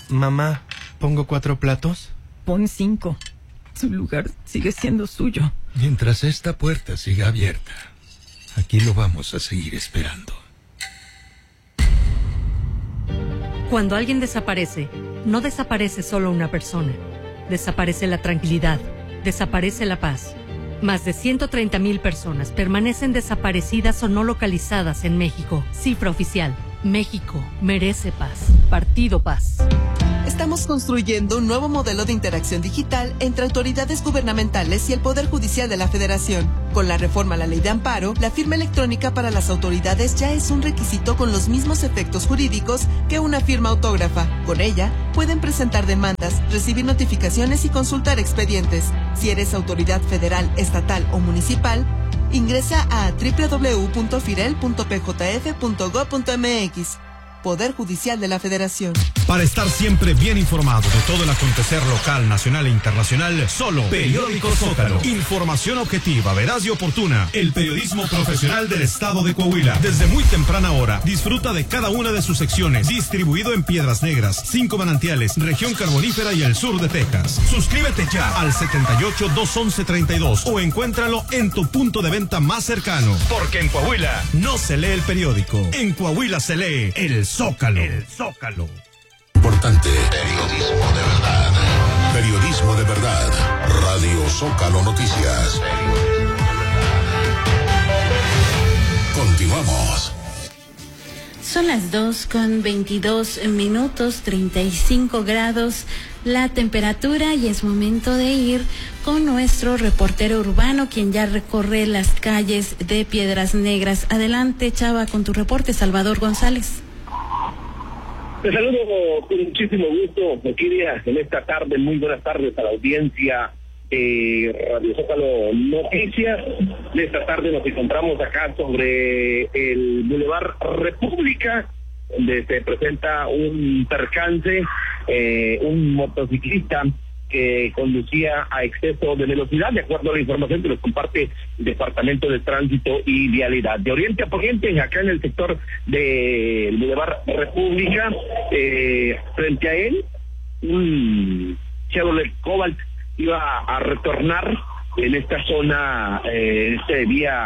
Mamá, ¿pongo 4 platos? Pon 5. Su lugar sigue siendo suyo. Mientras esta puerta siga abierta, aquí lo vamos a seguir esperando. Cuando alguien desaparece, no desaparece solo una persona. Desaparece la tranquilidad, desaparece la paz. Más de 130,000 personas permanecen desaparecidas o no localizadas en México. Cifra oficial. México merece paz. Partido Paz. Estamos construyendo un nuevo modelo de interacción digital entre autoridades gubernamentales y el Poder Judicial de la Federación. Con la reforma a la Ley de Amparo, la firma electrónica para las autoridades ya es un requisito con los mismos efectos jurídicos que una firma autógrafa. Con ella, pueden presentar demandas, recibir notificaciones y consultar expedientes. Si eres autoridad federal, estatal o municipal, ingresa a www.firel.pjf.gov.mx. Poder Judicial de la Federación. Para estar siempre bien informado de todo el acontecer local, nacional e internacional, solo Periódico Zócalo. Información objetiva, veraz y oportuna. El periodismo profesional del estado de Coahuila. Desde muy temprana hora, disfruta de cada una de sus secciones. Distribuido en Piedras Negras, 5 Manantiales, Región Carbonífera y el sur de Texas. Suscríbete ya al 78-211-32 o encuéntralo en tu punto de venta más cercano. Porque en Coahuila no se lee el periódico. En Coahuila se lee el Zócalo. El Zócalo. Importante. Periodismo de verdad. Periodismo de verdad. Radio Zócalo Noticias. Continuamos. Son las 2:22, 35 grados la temperatura y es momento de ir con nuestro reportero urbano, quien ya recorre las calles de Piedras Negras. Adelante, Chava, con tu reporte, Salvador González. Te saludo con muchísimo gusto, Oquiria, en esta tarde. Muy buenas tardes a la audiencia de Radio Zócalo Noticias. Esta tarde nos encontramos acá sobre el Boulevard República, donde se presenta un percance, un motociclista que conducía a exceso de velocidad, de acuerdo a la información que nos comparte el Departamento de Tránsito y Vialidad. De oriente a poniente, acá en el sector del Boulevard República, frente a él, un Chevrolet Cobalt iba a retornar en esta zona, esta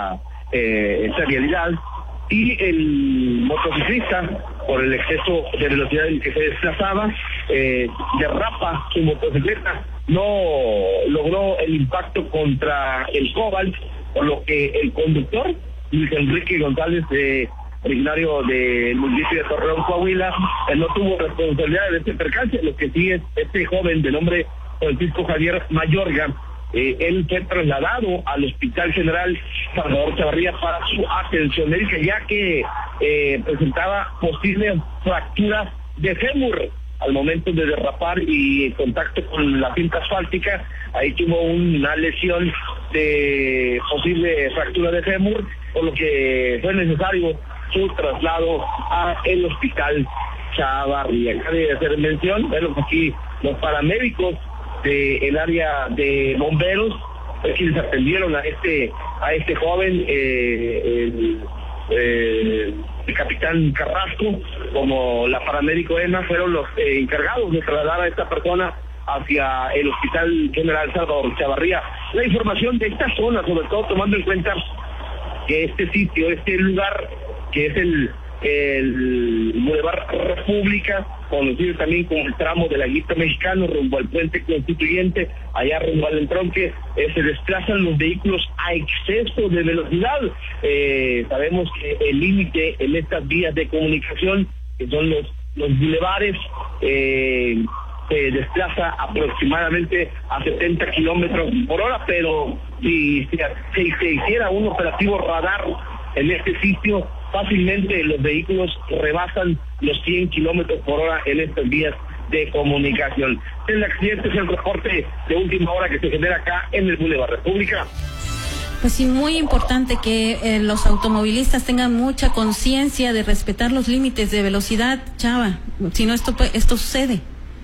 vialidad, y el motociclista, por el exceso de velocidad en que se desplazaba, derrapa su motocicleta, no logró el impacto contra el Cobalt, por lo que el conductor, Luis Enrique González, originario del municipio de Torreón, Coahuila, no tuvo responsabilidad de este percance. Lo que sí es este joven de nombre Francisco Javier Mayorga, él fue trasladado al Hospital General Salvador Chavarría para su atención médica, ya que presentaba posibles fracturas de fémur al momento de derrapar y en contacto con la cinta asfáltica. Ahí tuvo una lesión de posible fractura de fémur, por lo que fue necesario su traslado a el Hospital Chavarría. Cabe hacer mención, bueno, aquí los paramédicos del área de bomberos quienes atendieron a este joven, el capitán Carrasco, como la paramédico Emma, fueron los encargados de trasladar a esta persona hacia el Hospital General Salvador Chavarría. La información de esta zona, sobre todo tomando en cuenta que este sitio, este lugar, que es el Boulevard República, conocido también como el tramo del Aguito Mexicano, rumbo al Puente Constituyente, allá rumbo al entronque, se desplazan los vehículos a exceso de velocidad. Sabemos que el límite en estas vías de comunicación, que son los bulevares, se desplaza aproximadamente a 70 kilómetros por hora, pero si se hiciera un operativo radar en este sitio, fácilmente los vehículos rebasan los 100 kilómetros por hora en estas vías de comunicación. El accidente es el reporte de última hora que se genera acá en el Boulevard República. Pues sí, muy importante que los automovilistas tengan mucha conciencia de respetar los límites de velocidad, Chava, si no esto sucede.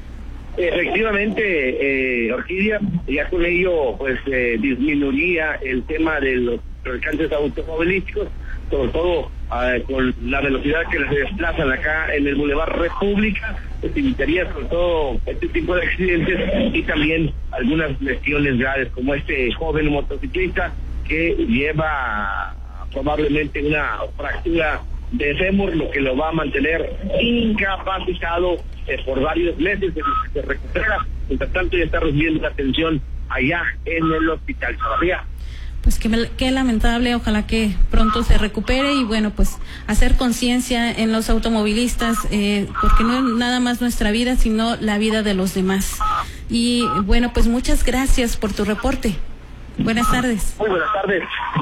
Efectivamente, Orquídea, ya con ello pues disminuiría el tema de los percances automovilísticos, sobre todo con la velocidad que se desplazan acá en el Boulevard República, pues evitaría sobre todo este tipo de accidentes y también algunas lesiones graves, como este joven motociclista que lleva probablemente una fractura de fémur, lo que lo va a mantener incapacitado por varios meses, se recupera. Mientras tanto ya está recibiendo la atención allá en el hospital. Todavía. Pues qué lamentable, ojalá que pronto se recupere y bueno, pues hacer conciencia en los automovilistas, porque no es nada más nuestra vida, sino la vida de los demás. Y bueno, pues muchas gracias por tu reporte. Buenas tardes. Muy buenas tardes.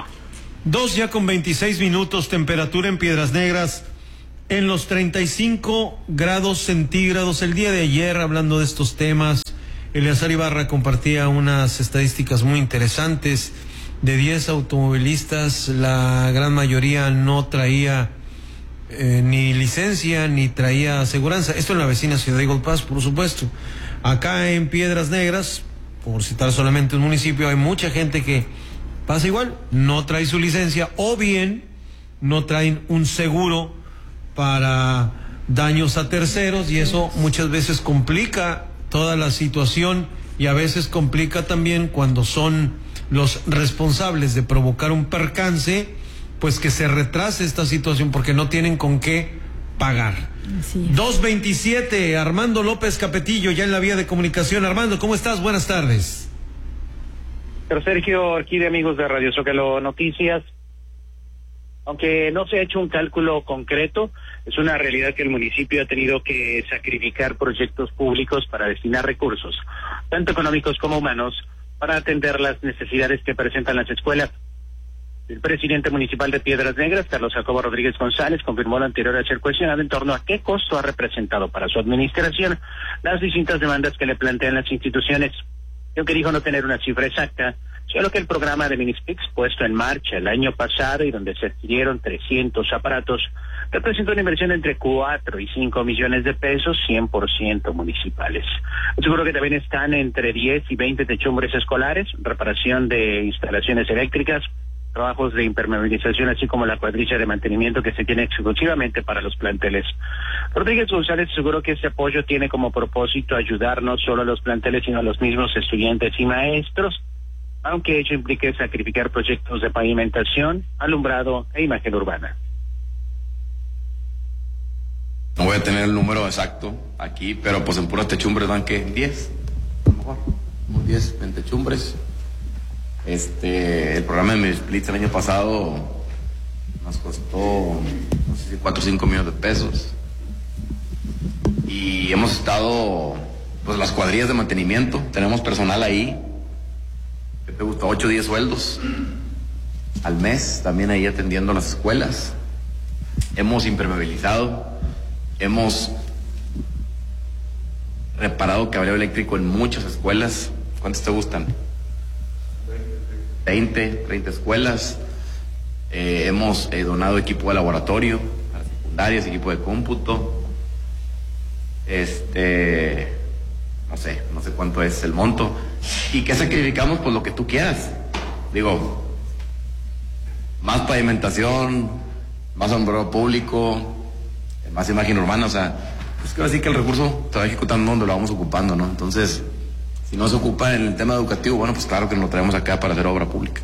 2:26, temperatura en Piedras Negras en los 35 grados centígrados. El día de ayer, hablando de estos temas, Eleazar Ibarra compartía unas estadísticas muy interesantes. De 10 automovilistas, la gran mayoría no traía ni licencia ni traía aseguranza. Esto en la vecina ciudad de Eagle Pass, por supuesto. Acá en Piedras Negras, por citar solamente un municipio, hay mucha gente que pasa igual, no trae su licencia o bien no traen un seguro para daños a terceros, y eso muchas veces complica toda la situación, y a veces complica también cuando son los responsables de provocar un percance, pues que se retrase esta situación porque no tienen con qué pagar. 2:27, Armando López Capetillo, ya en la vía de comunicación. Armando, ¿cómo estás? Buenas tardes. Pero Sergio, aquí de amigos de Radio Zócalo Noticias, aunque no se ha hecho un cálculo concreto, es una realidad que el municipio ha tenido que sacrificar proyectos públicos para destinar recursos, tanto económicos como humanos, para atender las necesidades que presentan las escuelas. El presidente municipal de Piedras Negras, Carlos Jacobo Rodríguez González, confirmó lo anterior al ser cuestionado en torno a qué costo ha representado para su administración las distintas demandas que le plantean las instituciones. Y aunque dijo no tener una cifra exacta, solo que el programa de Minispix, puesto en marcha el año pasado y donde se adquirieron 300 aparatos, representa una inversión entre 4 y 5 millones de pesos, 100% municipales. Seguro que también están entre 10 y 20 techumbres escolares, reparación de instalaciones eléctricas, trabajos de impermeabilización, así como la cuadrilla de mantenimiento que se tiene exclusivamente para los planteles. Rodríguez González aseguró que este apoyo tiene como propósito ayudar no solo a los planteles, sino a los mismos estudiantes y maestros, aunque ello implique sacrificar proyectos de pavimentación, alumbrado e imagen urbana. No voy a tener el número exacto aquí, pero pues en puras techumbres van que 10, a lo mejor, unos 10 en techumbres. El programa de Minisplit el año pasado nos costó, no sé si 4 o 5 millones de pesos. Y hemos estado, pues las cuadrillas de mantenimiento, tenemos personal ahí, que te gusta, 8 o 10 sueldos al mes, también ahí atendiendo las escuelas. Hemos impermeabilizado, hemos reparado cableo eléctrico en muchas escuelas. ¿Cuántas te gustan? 20, 30 escuelas. Hemos donado equipo de laboratorio a las secundarias, equipo de cómputo. No sé cuánto es el monto. ¿Y qué sacrificamos? Pues lo que tú quieras. Digo, más pavimentación, más alumbrado público, más imagen urbana, o sea, es que así que el recurso se va ejecutando donde lo vamos ocupando, ¿no? Entonces, si no se ocupa en el tema educativo, bueno, pues claro que nos lo traemos acá para hacer obra pública.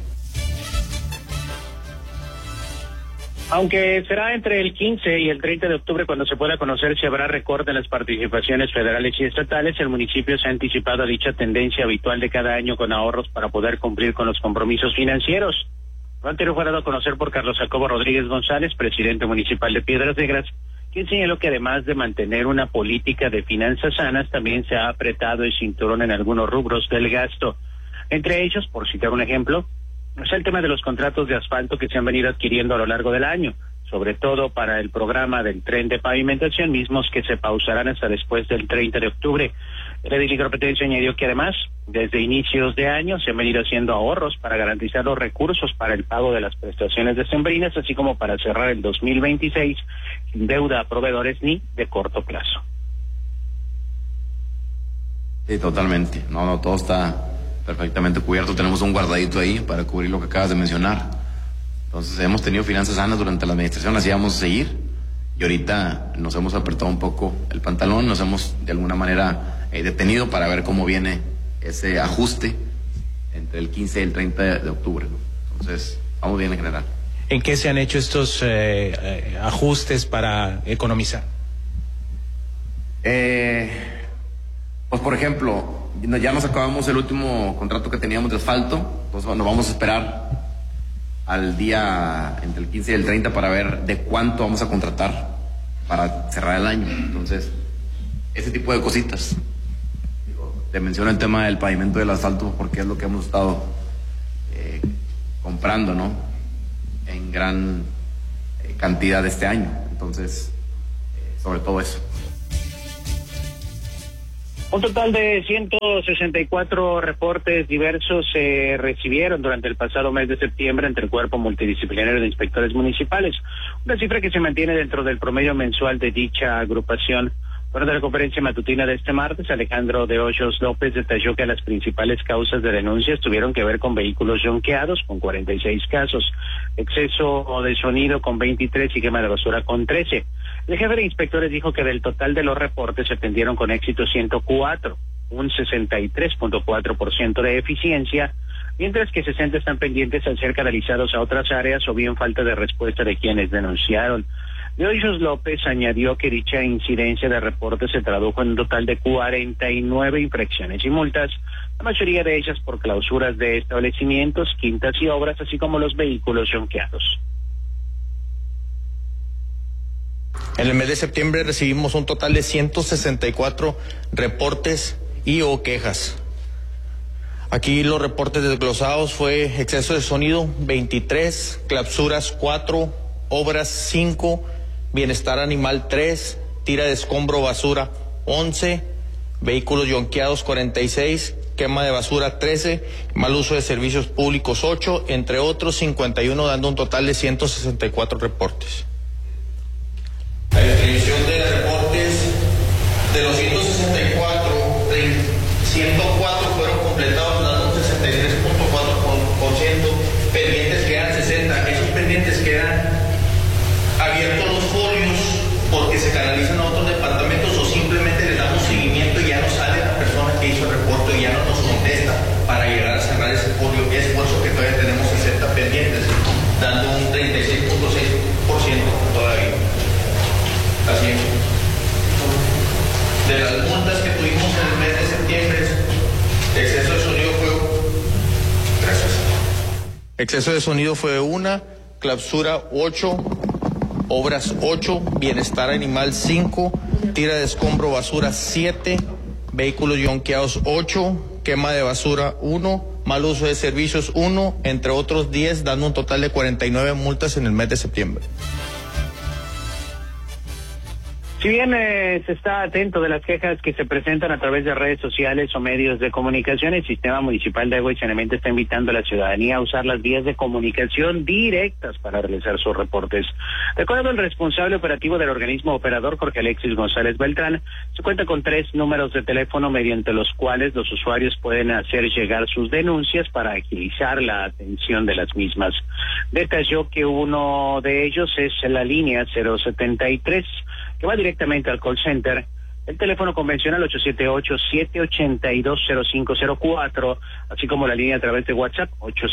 Aunque será entre el 15 y el 30 de octubre cuando se pueda conocer si habrá recorte en las participaciones federales y estatales, el municipio se ha anticipado a dicha tendencia habitual de cada año con ahorros para poder cumplir con los compromisos financieros. Lo anterior fue dado a conocer por Carlos Jacobo Rodríguez González, presidente municipal de Piedras Negras, quien señaló que además de mantener una política de finanzas sanas, también se ha apretado el cinturón en algunos rubros del gasto. Entre ellos, por citar un ejemplo, es el tema de los contratos de asfalto que se han venido adquiriendo a lo largo del año, sobre todo para el programa del tren de pavimentación, mismos que se pausarán hasta después del 30 de octubre. El edil Competencia añadió que además, desde inicios de año, se han venido haciendo ahorros para garantizar los recursos para el pago de las prestaciones decembrinas, así como para cerrar el 2026 sin deuda a proveedores ni de corto plazo. Sí, totalmente. No, todo está perfectamente cubierto. Tenemos un guardadito ahí para cubrir lo que acabas de mencionar. Entonces hemos tenido finanzas sanas durante la administración, así vamos a seguir. Y ahorita nos hemos apretado un poco el pantalón, nos hemos de alguna manera detenido para ver cómo viene ese ajuste entre el 15 y el 30 de octubre, ¿no? Entonces, vamos bien en general. ¿En qué se han hecho estos ajustes para economizar? Pues por ejemplo, ya nos acabamos el último contrato que teníamos de asfalto, pues bueno, vamos a esperar al día entre el 15 y el 30 para ver de cuánto vamos a contratar para cerrar el año. Entonces, ese tipo de cositas. Te menciono el tema del pavimento del asfalto porque es lo que hemos estado comprando, ¿no? En gran cantidad este año. Entonces, sobre todo eso. Un total de 164 reportes diversos se recibieron durante el pasado mes de septiembre entre el Cuerpo Multidisciplinario de Inspectores Municipales, una cifra que se mantiene dentro del promedio mensual de dicha agrupación. Durante la conferencia matutina de este martes, Alejandro de Hoyos López detalló que las principales causas de denuncias tuvieron que ver con vehículos yonqueados, con 46 casos, exceso de sonido con 23 y quema de basura con 13. El jefe de inspectores dijo que del total de los reportes se atendieron con éxito 104, un 63.4% de eficiencia, mientras que 60 están pendientes al ser canalizados a otras áreas o bien falta de respuesta de quienes denunciaron. De Hoyos López añadió que dicha incidencia de reportes se tradujo en un total de 49 infracciones y multas, la mayoría de ellas por clausuras de establecimientos, quintas y obras, así como los vehículos yonqueados. En el mes de septiembre recibimos un total de 164 reportes y o quejas. Aquí los reportes desglosados fue exceso de sonido 23, clausuras 4, obras 5, bienestar animal 3, tira de escombro basura 11, vehículos yonqueados 46, quema de basura 13, mal uso de servicios públicos 8, entre otros 51, dando un total de 164 reportes. La distribución de reportes de los 164, 104 fueron completados, dando un 63.4%, pendientes quedan 60, esos pendientes quedan abiertos los folios porque se canalizan a otros departamentos o simplemente le damos seguimiento y ya no sale la persona que hizo el reporte y ya no nos contesta para llegar a cerrar ese folio. Es por eso que todavía tenemos 60 pendientes, dando un 36.6% todavía. Así es. De las multas que tuvimos en el mes de septiembre, exceso de sonido fue... Gracias. Exceso de sonido fue 1, clausura 8, obras 8, bienestar animal 5, tira de escombro basura 7, vehículos yonqueados 8, quema de basura 1, mal uso de servicios 1, entre otros 10, dando un total de 49 multas en el mes de septiembre. Si bien se está atento de las quejas que se presentan a través de redes sociales o medios de comunicación, el Sistema Municipal de Agua y Saneamiento está invitando a la ciudadanía a usar las vías de comunicación directas para realizar sus reportes. De acuerdo al responsable operativo del organismo operador, Jorge Alexis González Beltrán, se cuenta con 3 números de teléfono mediante los cuales los usuarios pueden hacer llegar sus denuncias para agilizar la atención de las mismas. Detalló que uno de ellos es la línea 073, que va directamente al call center, el teléfono convencional 878-782-0504, así como la línea a través de WhatsApp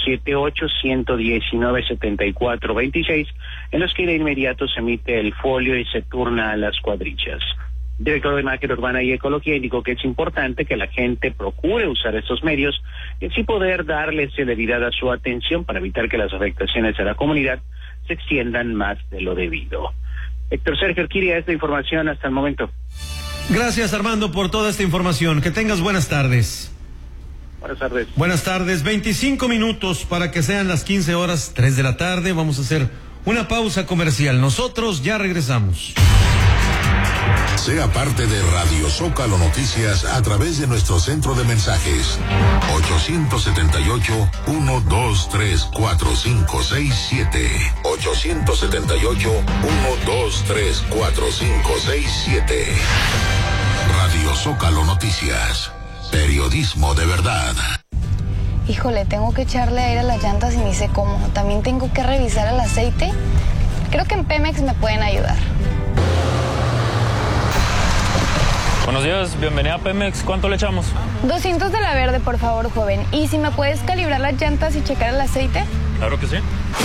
878-119-7426, en los que de inmediato se emite el folio y se turna a las cuadrillas. El director de Imagen Urbana y Ecología indicó que es importante que la gente procure usar estos medios y así poder darle celeridad a su atención para evitar que las afectaciones a la comunidad se extiendan más de lo debido. Héctor Sergio Urquidia, esta información hasta el momento. Gracias, Armando, por toda esta información. Que tengas buenas tardes. Buenas tardes. Buenas tardes. 25 minutos para que sean las 15 horas, 3 de la tarde. Vamos a hacer una pausa comercial. Nosotros ya regresamos. Sea parte de Radio Zócalo Noticias a través de nuestro centro de mensajes 878-123-4567 878-123-4567. Radio Zócalo Noticias, periodismo de verdad. Híjole, tengo que echarle aire a las llantas y ni sé cómo. También tengo que revisar el aceite. Creo que en Pemex me pueden ayudar. Buenos días, bienvenida a Pemex. ¿Cuánto le echamos? 200 de la verde, por favor, joven. ¿Y si me puedes calibrar las llantas y checar el aceite? Claro que sí.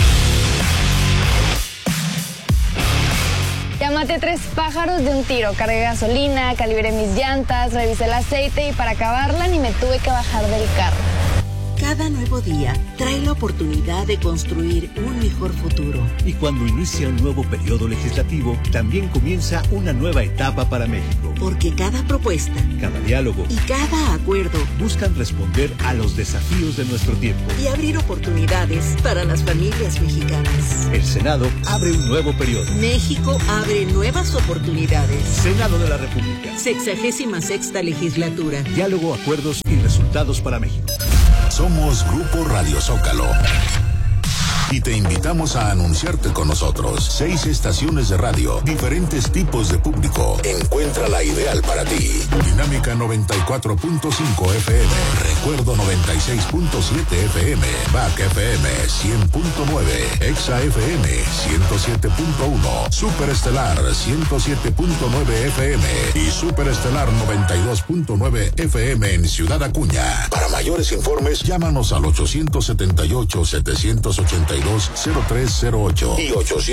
Ya maté 3 pájaros de un tiro. Cargué gasolina, calibré mis llantas, revisé el aceite y para acabarla ni me tuve que bajar del carro. Cada nuevo día trae la oportunidad de construir un mejor futuro. Y cuando inicia un nuevo periodo legislativo, también comienza una nueva etapa para México. Porque cada propuesta, cada diálogo y cada acuerdo buscan responder a los desafíos de nuestro tiempo y abrir oportunidades para las familias mexicanas. El Senado abre un nuevo periodo. México abre nuevas oportunidades. Senado de la República. 66ª legislatura. Diálogo, acuerdos y resultados para México. Somos Grupo Radio Zócalo y te invitamos a anunciarte con nosotros. 6 estaciones de radio, diferentes tipos de público. Encuentra la ideal para ti. Dinámica 94.5 FM, Recuerdo 96.7 FM, BAC FM 100.9, Exa FM 107.1, Superestelar 107.9 FM y Superestelar 92.9 FM en Ciudad Acuña. Para mayores informes, llámanos al 878-782-0308 y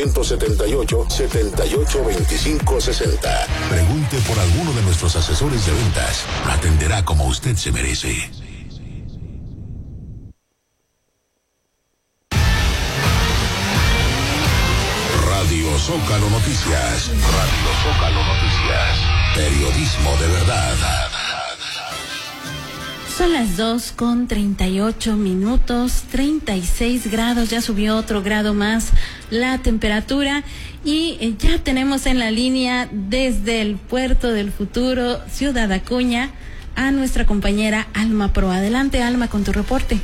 878-782560. Pregunte por alguno de nuestros asesores de ventas. Lo atenderá como usted se merece. Radio Zócalo Noticias. Radio Zócalo Noticias. Periodismo de verdad. Son las 2:38, 36 grados, ya subió otro grado más la temperatura y ya tenemos en la línea desde el Puerto del Futuro, Ciudad Acuña, a nuestra compañera Alma Pro. Adelante, Alma, con tu reporte.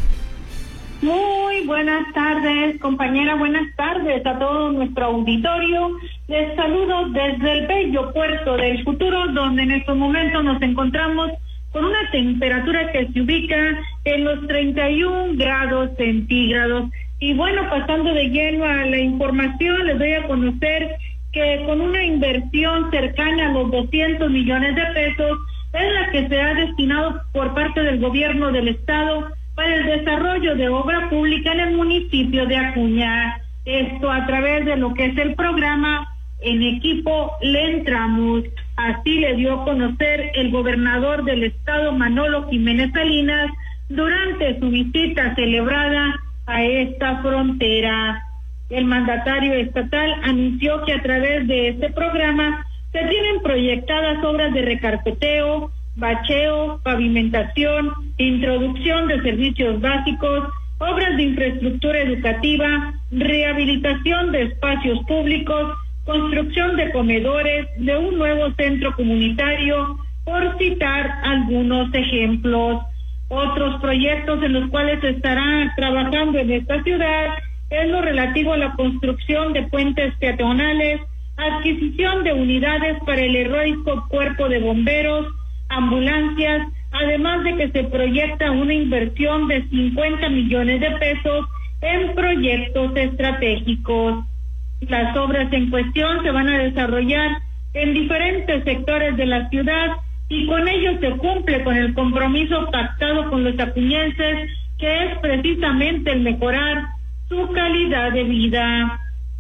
Muy buenas tardes, compañera, buenas tardes a todo nuestro auditorio. Les saludo desde el bello Puerto del Futuro, donde en estos momentos nos encontramos con una temperatura que se ubica en los 31 grados centígrados. Y bueno, pasando de lleno a la información, les doy a conocer que con una inversión cercana a los 200 millones de pesos es la que se ha destinado por parte del gobierno del estado para el desarrollo de obra pública en el municipio de Acuña. Esto a través de lo que es el programa En Equipo Le Entramos. Así le dio a conocer el gobernador del estado, Manolo Jiménez Salinas, durante su visita celebrada a esta frontera. El mandatario estatal anunció que a través de este programa se tienen proyectadas obras de recarpeteo, bacheo, pavimentación, introducción de servicios básicos, obras de infraestructura educativa, rehabilitación de espacios públicos, construcción de comedores, de un nuevo centro comunitario, por citar algunos ejemplos. Otros proyectos en los cuales se estará trabajando en esta ciudad es lo relativo a la construcción de puentes peatonales, adquisición de unidades para el heroico cuerpo de bomberos, ambulancias, además de que se proyecta una inversión de 50 millones de pesos en proyectos estratégicos. Las obras en cuestión se van a desarrollar en diferentes sectores de la ciudad y con ello se cumple con el compromiso pactado con los acuñenses, que es precisamente el mejorar su calidad de vida.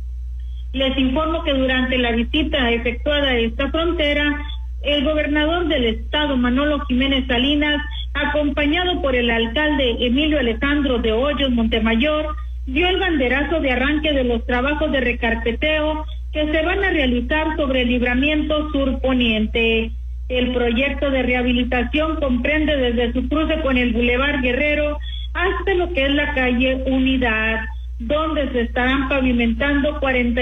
Les informo que durante la visita efectuada a esta frontera, el gobernador del estado, Manolo Jiménez Salinas, acompañado por el alcalde Emilio Alejandro de Hoyos Montemayor, dio el banderazo de arranque de los trabajos de recarpeteo que se van a realizar sobre el libramiento sur poniente. El proyecto de rehabilitación comprende desde su cruce con el Boulevard Guerrero hasta lo que es la calle Unidad, donde se estarán pavimentando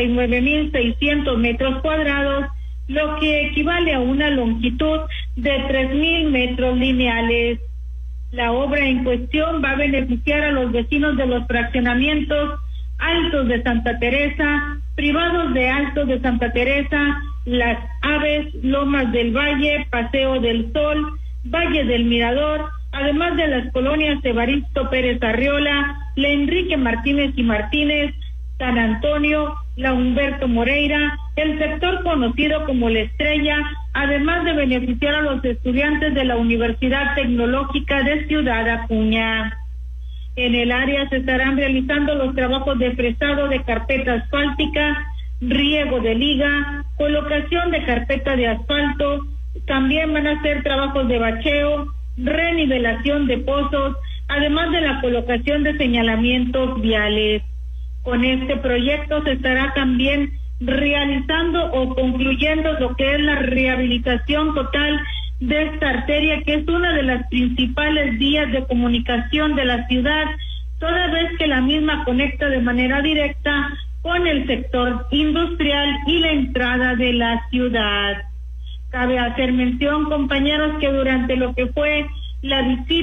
49.600 metros cuadrados, lo que equivale a una longitud de 3.000 metros lineales. La obra en cuestión va a beneficiar a los vecinos de los fraccionamientos Altos de Santa Teresa, Privados de Altos de Santa Teresa, Las Aves, Lomas del Valle, Paseo del Sol, Valle del Mirador, además de las colonias Evaristo Pérez Arriola, La Enrique Martínez y Martínez, San Antonio, La Humberto Moreira, el sector conocido como La Estrella, además de beneficiar a los estudiantes de la Universidad Tecnológica de Ciudad Acuña. En el área se estarán realizando los trabajos de fresado de carpeta asfáltica, riego de liga, colocación de carpeta de asfalto, también van a hacer trabajos de bacheo, renivelación de pozos, además de la colocación de señalamientos viales. Con este proyecto se estará también realizando o concluyendo lo que es la rehabilitación total de esta arteria, que es una de las principales vías de comunicación de la ciudad, toda vez que la misma conecta de manera directa con el sector industrial y la entrada de la ciudad. Cabe hacer mención, compañeros, que durante lo que fue la visita